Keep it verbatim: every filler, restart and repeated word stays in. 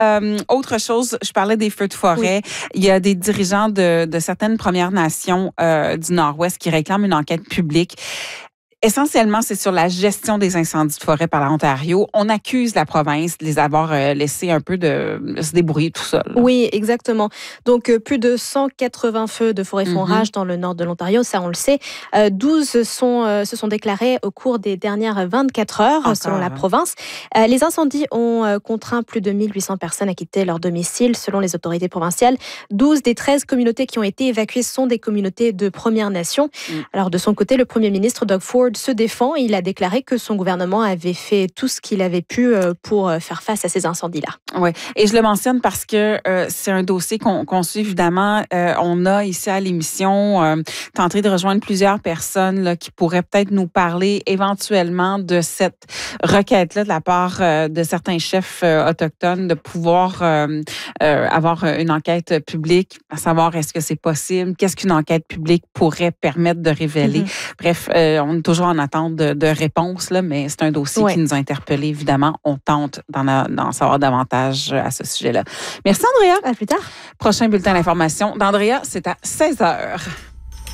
Euh, autre chose, je parlais des feux de forêt. Oui. Il y a des dirigeants de, de certaines Premières Nations euh, du Nord-Ouest qui réclament une enquête publique. Essentiellement, c'est sur la gestion des incendies de forêt par l'Ontario. On accuse la province de les avoir euh, laissés un peu de, de se débrouiller tout seul. Oui, exactement. Donc, euh, plus de cent quatre-vingts feux de forêt font mm-hmm. rage dans le nord de l'Ontario, ça on le sait. Euh, douze sont, euh, se sont déclarés au cours des dernières vingt-quatre heures, Encore, selon la hein. province. Euh, les incendies ont euh, contraint plus de mille huit cents personnes à quitter leur domicile, selon les autorités provinciales. douze des treize communautés qui ont été évacuées sont des communautés de Premières Nations. Mm. Alors, de son côté, le premier ministre Doug Ford se défend. Il a déclaré que son gouvernement avait fait tout ce qu'il avait pu pour faire face à ces incendies-là. Oui, et je le mentionne parce que euh, c'est un dossier qu'on, qu'on suit évidemment. Euh, on a ici à l'émission euh, tenté de rejoindre plusieurs personnes là, qui pourraient peut-être nous parler éventuellement de cette requête-là de la part euh, de certains chefs euh, autochtones de pouvoir euh, euh, avoir une enquête publique, à savoir est-ce que c'est possible, qu'est-ce qu'une enquête publique pourrait permettre de révéler. Mm-hmm. Bref, euh, on est toujours en attente de, de réponses, là, mais c'est un dossier ouais. qui nous a interpellés, évidemment. On tente d'en, a, d'en savoir davantage à ce sujet-là. Merci, Andrea. À plus tard. Prochain bulletin d'information d'Andrea, c'est à seize heures.